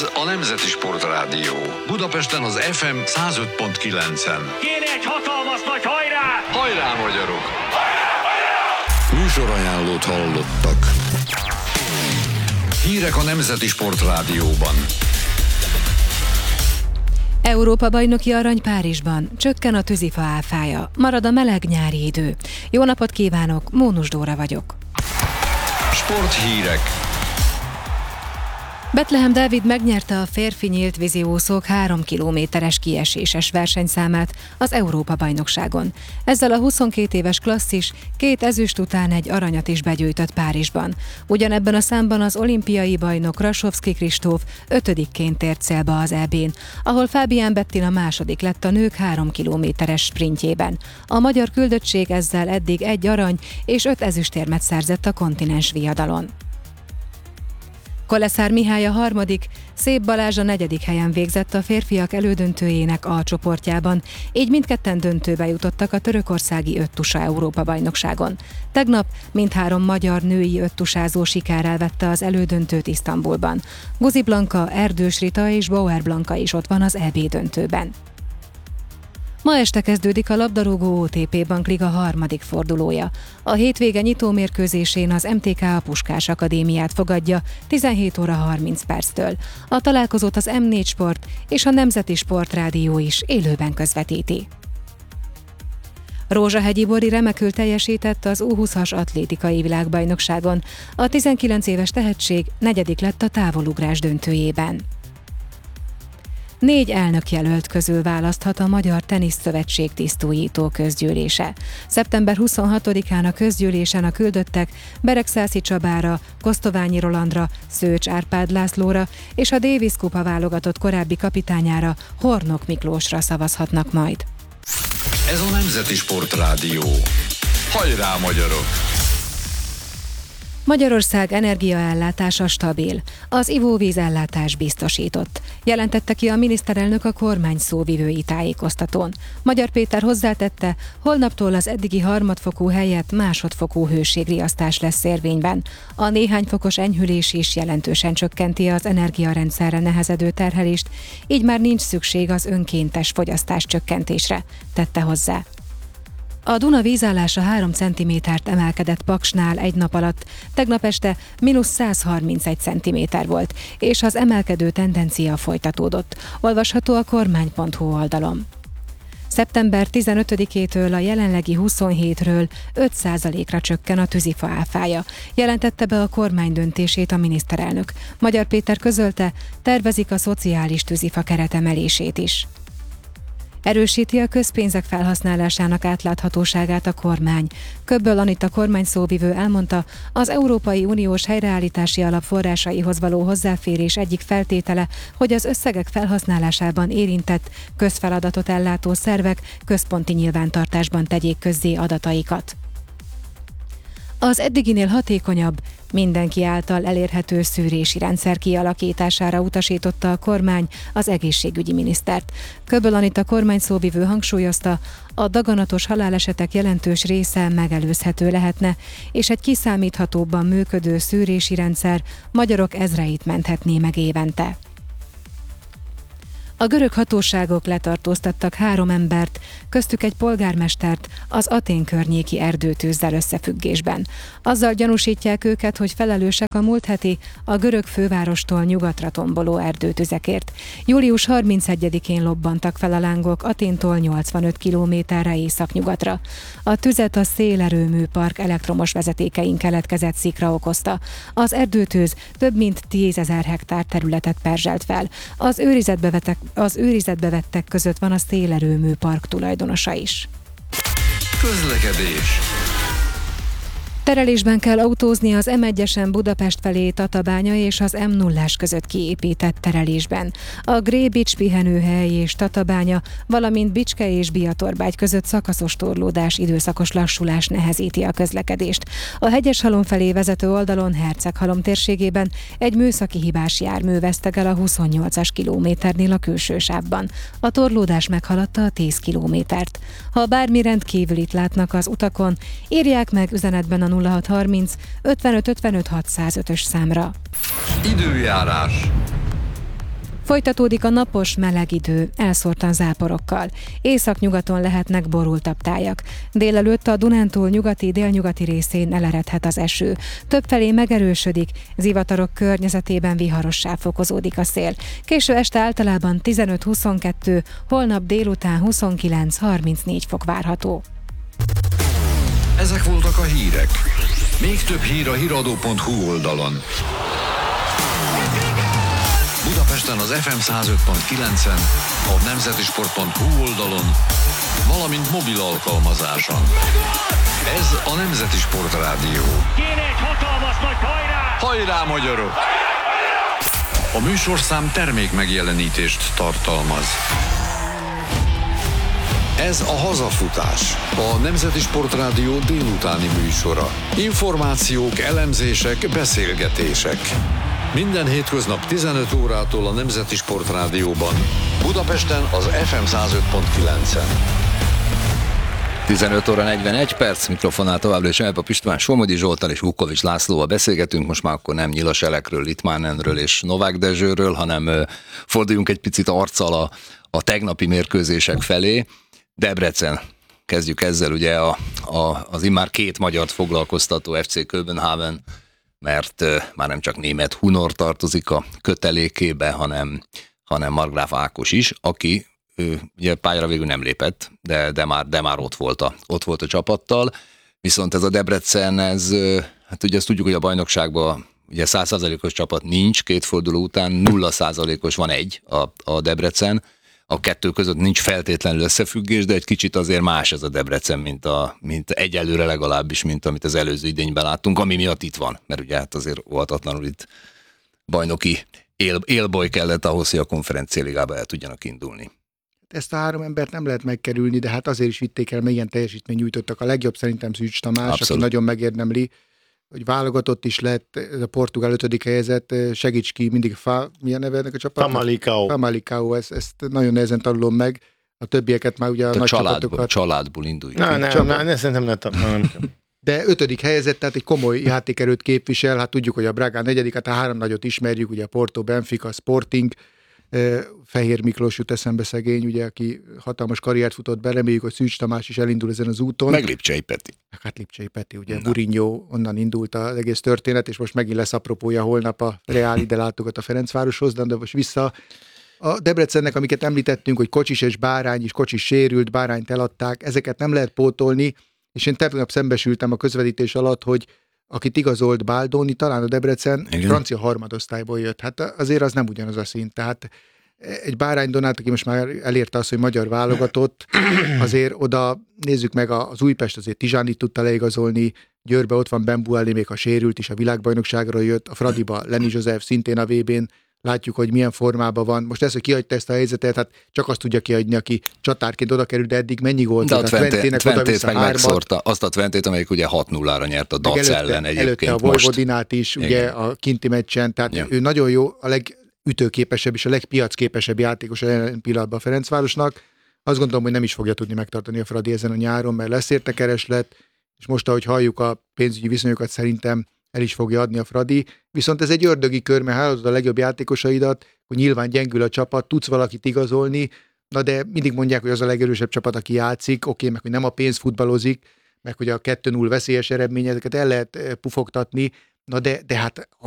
Ez a Nemzeti Sportrádió. Budapesten az FM 105.9-en. Kéne egy hatalmas nagy hajrá! Hajrá, magyarok! Műsorajánlót hallottak. Hírek a Nemzeti Sportrádióban. Európa-bajnoki arany Párizsban. Csökken a tűzifa áfája. Marad a meleg nyári idő. Jó napot kívánok, Mónus Dóra vagyok. Sporthírek. Bethlehem Dávid megnyerte a férfi nyílt víziúszók 3 kilométeres kieséses versenyszámát az Európa-bajnokságon. Ezzel a 22 éves klasszis 2 ezüst után egy aranyat is begyűjtött Párizsban. Ugyanebben a számban az olimpiai bajnok Rasovszky Kristóf 5-ként tért célba az EB-n, ahol Fábián Bettina második lett a nők 3 kilométeres sprintjében. A magyar küldöttség ezzel eddig 1 arany és 5 ezüstérmet szerzett a kontinens viadalon. Koleszár Mihály a 3., Szép Balázs a 4. helyen végzett a férfiak elődöntőjének A csoportjában, így mindketten döntőbe jutottak a törökországi öttusa Európa-bajnokságon. Tegnap mindhárom magyar női öttusázó sikerrel vette az elődöntőt Isztambulban. Guzi Blanka, Erdős Rita és Bauer Blanka is ott van az EB döntőben. Ma este kezdődik a labdarúgó OTP Bankliga 3. fordulója. A hétvége nyitó mérkőzésén az MTK a Puskás Akadémiát fogadja 17 óra 30 perctől. A találkozót az M4 Sport és a Nemzeti Sportrádió is élőben közvetíti. Rózsahegyi Bori remekül teljesített az U20-as atlétikai világbajnokságon. A 19 éves tehetség 4. lett a távolugrás döntőjében. 4 elnökjelölt közül választhat a Magyar Teniszszövetség tisztújító közgyűlése. Szeptember 26-án a közgyűlésen a küldöttek Beregszászi Csabára, Kosztoványi Rolandra, Szőcs Árpád Lászlóra és a Davis kupa válogatott korábbi kapitányára, Hornok Miklósra szavazhatnak majd. Ez a Nemzeti Sportrádió. Hajrá, magyarok! Magyarország energiaellátása stabil, az ivóvízellátás biztosított, jelentette ki a miniszterelnök a kormány szóvivői tájékoztatón. Magyar Péter hozzátette, holnaptól az eddigi harmadfokú helyett másodfokú hőségriasztás lesz érvényben. A néhány fokos enyhülés is jelentősen csökkenti az energiarendszerre nehezedő terhelést, így már nincs szükség az önkéntes fogyasztás csökkentésre, tette hozzá. A Duna vízállása 3 cm-t emelkedett Paksnál egy nap alatt, tegnap este -131 cm volt, és az emelkedő tendencia folytatódott. Olvasható a kormány.hu oldalon. Szeptember 15-től a jelenlegi 27-ről 5%-ra csökken a tűzifa áfája, jelentette be a kormány döntését a miniszterelnök. Magyar Péter közölte, tervezik a szociális tűzifa keretemelését is. Erősíti a közpénzek felhasználásának átláthatóságát a kormány. Köbböl Anita kormányszóvivő elmondta, az Európai Uniós helyreállítási alap forrásaihoz való hozzáférés egyik feltétele, hogy az összegek felhasználásában érintett közfeladatot ellátó szervek központi nyilvántartásban tegyék közzé adataikat. Az eddiginél hatékonyabb, mindenki által elérhető szűrési rendszer kialakítására utasította a kormány az egészségügyi minisztert. Köbböl Anita kormányszóvivő hangsúlyozta, a daganatos halálesetek jelentős része megelőzhető lehetne, és egy kiszámíthatóbban működő szűrési rendszer magyarok ezreit menthetné meg évente. A görög hatóságok letartóztattak 3 embert, köztük egy polgármestert az Atén környéki erdőtűzzel összefüggésben. Azzal gyanúsítják őket, hogy felelősek a múlt heti a görög fővárostól nyugatra tomboló erdőtüzekért. Július 31-én lobbantak fel a lángok Aténtól 85 kilométerre északnyugatra. A tüzet a szélerőmű park elektromos vezetékein keletkezett szikra okozta. Az erdőtűz több mint 10 000 hektár területet perzselt fel. Az őrizetbe vettek között van a szélerőmű park tulajdonosa is. Közlekedés. Terelésben kell autózni az M1-esen Budapest felé Tatabánya és az M0-ás között kiépített terelésben. A Grey Beach pihenőhely és Tatabánya, valamint Bicske és Biatorbágy között szakaszos torlódás, időszakos lassulás nehezíti a közlekedést. A Hegyeshalom felé vezető oldalon Herceghalom térségében egy műszaki hibás jármű vesztegel a 28-as kilométernél a külső sávban. A torlódás meghaladta a 10 kilométert. Ha bármi rendkívülit látnak az utakon, írják meg üzenetben a 0630 55 55 605-ös számra. Időjárás. Folytatódik a napos, meleg idő, elszórtan záporokkal. Északnyugaton lehetnek borultabb tájak. Délelőtt a Dunántúl nyugati-délnyugati részén eleredhet az eső. Többfelé megerősödik, zivatarok környezetében viharossá fokozódik a szél. Késő este általában 15-22, holnap délután 29-34 fok várható. Ezek voltak a hírek. Még több hír a hiradó.hu oldalon. Budapesten az FM 105.9-en, a nemzetisport.hu oldalon, valamint mobil alkalmazáson. Ez a Nemzeti Sport Rádió. Kéne egy hatalmas nagy hajrá! Hajrá, magyarok! A műsorszám termék megjelenítést tartalmaz. Ez a Hazafutás, a Nemzeti Sport Rádió délutáni műsora. Információk, elemzések, beszélgetések. Minden hétköznap 15 órától a Nemzeti Sport Rádióban. Budapesten az FM 105.9-en. 15 óra 41 perc, mikrofonnál továbbra is Elpap István, Somogyi Zsolttal és Vukovics Lászlóval beszélgetünk. Most már akkor nem Nyilas Elekről, Litmánenről és Novák Dezsőről, hanem forduljunk egy picit arccal a tegnapi mérkőzések felé. Debrecen, kezdjük ezzel, ugye az immár két magyart foglalkoztató FC Köbenhavn, mert már nem csak német Hunor tartozik a kötelékébe, hanem Markgraf Ákos is, aki ugye pályára végül nem lépett, de már ott volt a csapattal. Viszont ez a Debrecen, hát ugye azt tudjuk, hogy a bajnokságban ugye 100%-os csapat nincs, két forduló után 0%-os van a Debrecen. A kettő között nincs feltétlenül összefüggés, de egy kicsit azért más ez a Debrecen, mint egyelőre legalábbis, mint amit az előző idényben láttunk, ami miatt itt van, mert ugye hát azért óhatatlanul itt bajnoki élboly kellett ahhoz, hogy a konferencialigába el tudjanak indulni. Ezt a három embert nem lehet megkerülni, de hát azért is vitték el, mert ilyen teljesítmény nyújtottak. A legjobb szerintem Szűcs Tamás, Abszolút. Aki nagyon megérdemli, hogy válogatott is lett, a portugál 5. helyezett, segíts ki, mindig mi a neve ennek a csapatnak? Famalicão, ezt nagyon nehezen tanulom meg. A többieket már ugye a nagy csapatokat. Családból indulj. Nem, szerintem nem. De 5. helyezett, tehát egy komoly játékerőt képvisel, hát tudjuk, hogy a Braga 4., hát a három nagyot ismerjük, ugye a Porto, Benfica, Sporting, Fehér Miklós jut eszembe szegény, ugye, aki hatalmas karriert futott be, reméljük, hogy Szűcs Tamás is elindul ezen az úton. Meg Lipcsei Peti. Hát Lipcsei Peti, ugye Mourinho, onnan indult az egész történet, és most megint lesz apropója, holnap a Real ide látogat a Ferencvároshoz, de most vissza a Debrecennek, amiket említettünk, hogy Kocsis és Bárány is, Kocsis sérült, Bárányt eladták, ezeket nem lehet pótolni, és én tegnap szembesültem a közvetítés alatt, hogy akit igazolt Baldoni, talán a Debrecen francia harmadosztályból jött. Hát azért az nem ugyanaz a szint. Tehát egy Bárány Donát, aki most már elérte azt, hogy magyar válogatott, azért oda nézzük meg, az Újpest azért Tizsánit tudta leigazolni, Győrbe ott van Ben Buali, még a sérült is, a világbajnokságról jött, a Fradiba Lenny Joseph szintén a VB-n, látjuk, hogy milyen formában van. Most ez, hogy kihagyta ezt a helyzetet, hát csak azt tudja kihagyni, aki csatárként oda került, de eddig mennyi gólt? De a Twentét meg megszórta. Azt a Twentét, amelyik ugye 6-0-ra nyert a Dac ellen egyébként. Előtte a Vojvodinát is, ugye igen. A kinti meccsen, tehát ő nagyon jó, a legütőképesebb és a legpiacképesebb játékos jelen pillanatban a Ferencvárosnak. Azt gondolom, hogy nem is fogja tudni megtartani a Fradi ezen a nyáron, mert lesz érte kereslet, és most, ahogy halljuk a pénzügyi viszonyokat, szerintem el is fogja adni a Fradi. Viszont ez egy ördögi kör, mert hálózod a legjobb játékosaidat, hogy nyilván gyengül a csapat, tudsz valakit igazolni, na de mindig mondják, hogy az a legerősebb csapat, aki játszik, oké, meg hogy nem a pénz futballozik, meg hogy a 2-0 veszélyes eredményeket el lehet pufogtatni, na de hát